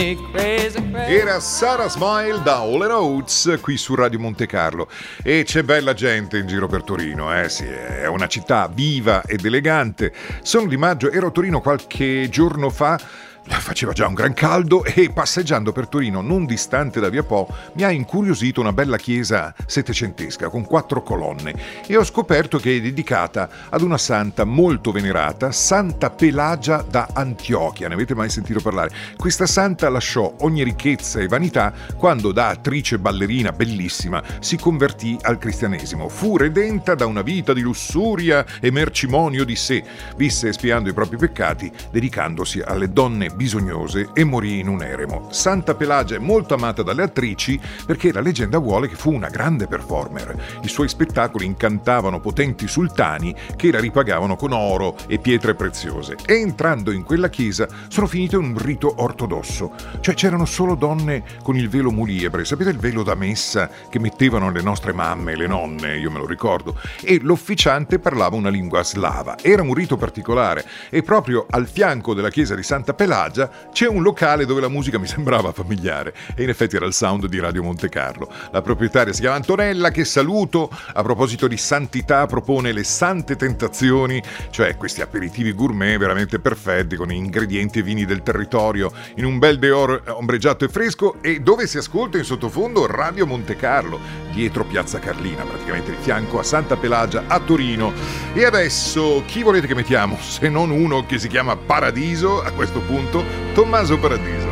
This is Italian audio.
Era Sarah Smile da All Oates qui su Radio Monte Carlo. E c'è bella gente in giro per Torino, sì, è una città viva ed elegante. Sono Di Maggio, ero a Torino qualche giorno fa. Faceva già un gran caldo e passeggiando per Torino, non distante da Via Po, mi ha incuriosito una bella chiesa settecentesca con 4 colonne e ho scoperto che è dedicata ad una santa molto venerata, Santa Pelagia da Antiochia. Ne avete mai sentito parlare? Questa santa lasciò ogni ricchezza e vanità quando da attrice ballerina bellissima si convertì al cristianesimo. Fu redenta da una vita di lussuria e mercimonio di sé, visse espiando i propri peccati, dedicandosi alle donne bisognose e morì in un eremo. Santa Pelagia è molto amata dalle attrici perché la leggenda vuole che fu una grande performer. I suoi spettacoli incantavano potenti sultani che la ripagavano con oro e pietre preziose. E entrando in quella chiesa sono finite in un rito ortodosso, cioè c'erano solo donne con il velo muliebre, sapete il velo da messa che mettevano le nostre mamme, le nonne, io me lo ricordo, e l'officiante parlava una lingua slava. Era un rito particolare e proprio al fianco della chiesa di Santa Pelagia c'è un locale dove la musica mi sembrava familiare e in effetti era il sound di Radio Monte Carlo. La proprietaria si chiama Antonella, che saluto. A proposito di santità, propone le Sante Tentazioni, cioè questi aperitivi gourmet veramente perfetti con ingredienti e vini del territorio in un bel dehors ombreggiato e fresco, e dove si ascolta in sottofondo Radio Monte Carlo, dietro Piazza Carlina, praticamente di fianco a Santa Pelagia a Torino. E adesso chi volete che mettiamo se non uno che si chiama Paradiso? A questo punto Tommaso Paradiso.